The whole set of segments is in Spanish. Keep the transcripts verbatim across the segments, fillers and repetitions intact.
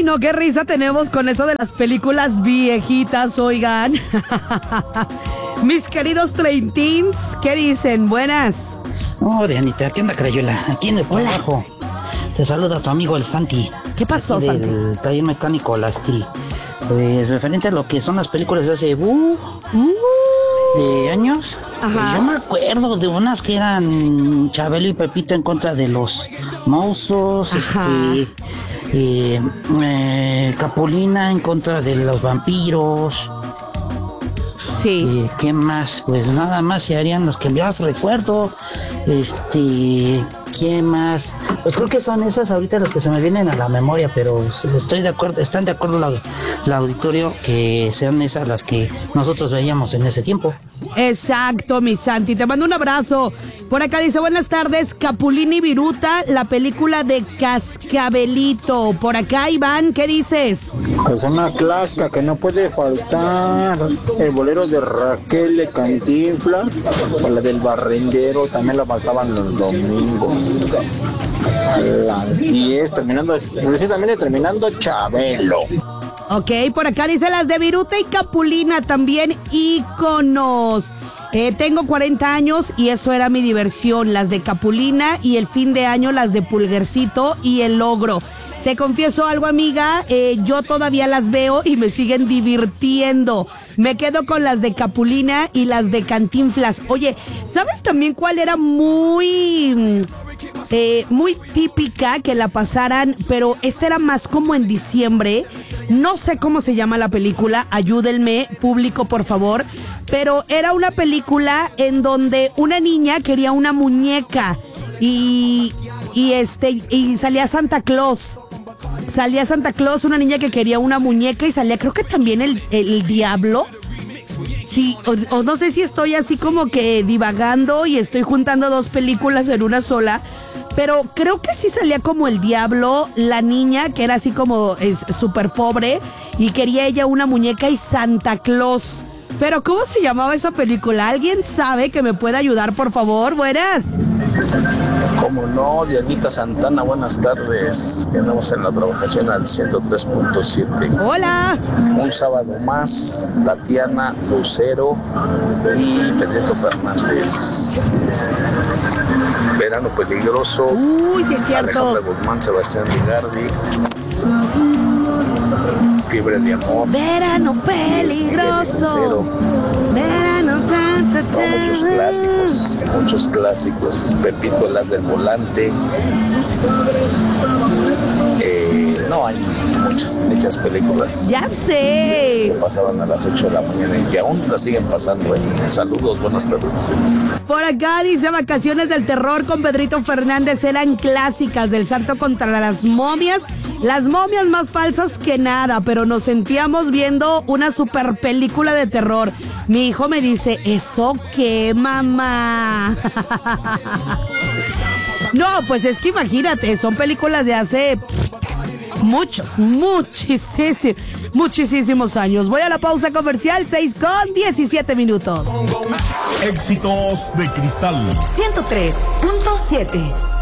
no, qué risa tenemos con eso de las películas viejitas, oigan. Mis queridos treintins, ¿qué dicen? Buenas. Oh, Dianita, ¿qué onda, Crayola? Aquí en el Hola. trabajo. Te saluda tu amigo el Santi. ¿Qué pasó, Aquí Santi? del taller mecánico Lasti. Pues referente a lo que son las películas de hace uh, Uh, de años. Ajá. Pues yo me acuerdo de unas que eran Chabelo y Pepito en contra de los monstruos, Ajá. este, eh, eh, Capulina en contra de los vampiros. sí. Eh, ¿Qué más? Pues nada más se harían los que enviabas recuerdo. Este, ¿qué más? Pues creo que son esas ahorita las que se me vienen a la memoria, pero estoy de acuerdo, están de acuerdo la, la auditorio que sean esas las que nosotros veíamos en ese tiempo. Exacto, mi Santi. Te mando un abrazo. Por acá dice, buenas tardes, Capulina y Viruta, la película de Cascabelito. Por acá, Iván, ¿qué dices? Pues una clásica que no puede faltar. El bolero de Raquel de Cantinflas, o la del Barrendero, también la pasaban los domingos. A las diez, terminando, precisamente terminando Chabelo. Ok, por acá dice las de Viruta y Capulina, también íconos. Eh, tengo cuarenta años y eso era mi diversión, las de Capulina, y el fin de año las de Pulgarcito y El Ogro. Te confieso algo, amiga, eh, yo todavía las veo y me siguen divirtiendo. Me quedo con las de Capulina y las de Cantinflas. Oye, ¿sabes también cuál era muy... Eh, muy típica que la pasaran, pero esta era más como en diciembre? No sé cómo se llama la película, ayúdenme, público, por favor. Pero era una película en donde una niña quería una muñeca y, y, este, y salía Santa Claus. Salía Santa Claus, una niña que quería una muñeca, y salía creo que también el, el diablo. Sí, o, o no sé si estoy así como que divagando y estoy juntando dos películas en una sola, pero creo que sí salía como el diablo, la niña que era así como es súper pobre y quería ella una muñeca, y Santa Claus. Pero ¿cómo se llamaba esa película? ¿Alguien sabe que me pueda ayudar, por favor? Buenas. Como no, Dianita Santana, buenas tardes. Andamos en la trabajación al ciento tres punto siete. Hola. Un sábado más, Tatiana Lucero y Pedrito Fernández. Verano peligroso. Uy, sí es cierto. Alejandra Guzmán, Sebastián Ligardi. Fiebre de amor. Verano peligroso. Verano tan, tan, No, muchos tan. clásicos, muchos clásicos. Pepito, las del volante. Eh, no, hay muchas, muchas películas Ya que sé. pasaban a las ocho de la mañana y que aún las siguen pasando. ¿eh? Saludos, buenas tardes. Por acá dice, Vacaciones del Terror con Pedrito Fernández eran clásicas, del Santo contra las momias. Las momias más falsas que nada, pero nos sentíamos viendo una super película de terror. Mi hijo me dice, ¿eso qué, mamá? No, pues es que imagínate, son películas de hace muchos, muchísimos, muchísimos años. Voy a la pausa comercial, seis con diecisiete minutos. Éxitos de Cristal ciento tres punto siete.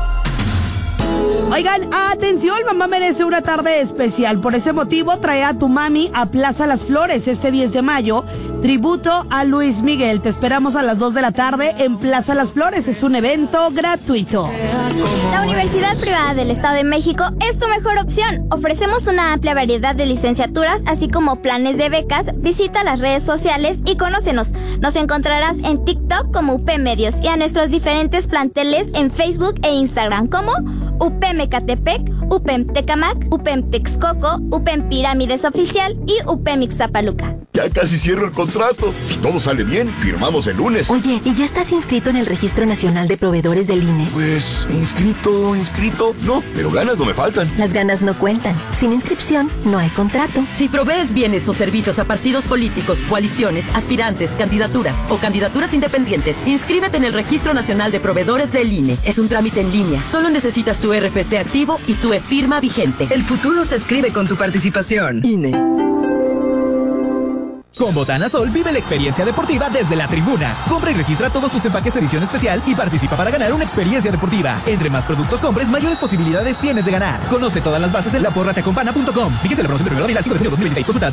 Oigan, atención, mamá merece una tarde especial. Por ese motivo, trae a tu mami a Plaza Las Flores este diez de mayo. Tributo a Luis Miguel. Te esperamos a las dos de la tarde en Plaza Las Flores. Es un evento gratuito. La Universidad Privada del Estado de México es tu mejor opción. Ofrecemos una amplia variedad de licenciaturas, así como planes de becas. Visita las redes sociales y conócenos. Nos encontrarás en TikTok como U P Medios y a nuestros diferentes planteles en Facebook e Instagram como U P M Ecatepec, U P M Tecamac, U P M Texcoco, U P M Pirámides Oficial y U P M Ixtapaluca. Ya casi cierro el contrato. Si todo sale bien, firmamos el lunes. Oye, ¿y ya estás inscrito en el Registro Nacional de Proveedores del I N E? Pues, inscrito, inscrito, no, pero ganas no me faltan. Las ganas no cuentan. Sin inscripción, no hay contrato. Si provees bienes o servicios a partidos políticos, coaliciones, aspirantes, candidaturas o candidaturas independientes, inscríbete en el Registro Nacional de Proveedores del I N E. Es un trámite en línea. Solo necesitas tu R F C activo y tu e-firma vigente. El futuro se escribe con tu participación. I N E. Con Botana Sol vive la experiencia deportiva desde la tribuna. Compra y registra todos tus empaques edición especial y participa para ganar una experiencia deportiva. Entre más productos compres, mayores posibilidades tienes de ganar. Conoce todas las bases en la porra te acompana punto com. Fíjese la promoción de regalo al cinco de junio de dos mil veintiséis. Consulta